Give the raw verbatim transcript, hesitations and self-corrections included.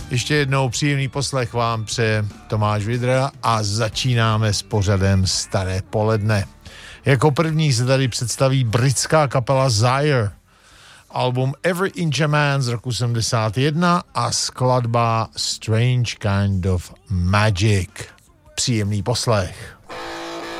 Ještě jednou příjemný poslech vám přeje Tomáš Vidra a začínáme s pořadem Staré poledne. Jako první se tady představí britská kapela Zaire, album Every Inch a Man z roku sedmdesát jedna a skladba Strange Kind of Magic. Příjemný poslech.